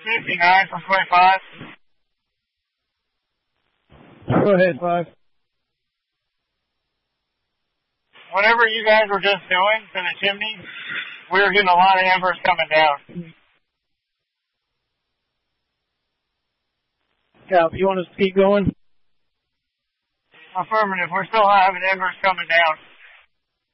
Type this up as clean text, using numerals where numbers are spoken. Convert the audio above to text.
59 from 25. Go ahead, 5. Whatever you guys were just doing to the chimney, we were getting a lot of embers coming down. Yeah, you want us to keep going? Affirmative. We're still having embers coming down.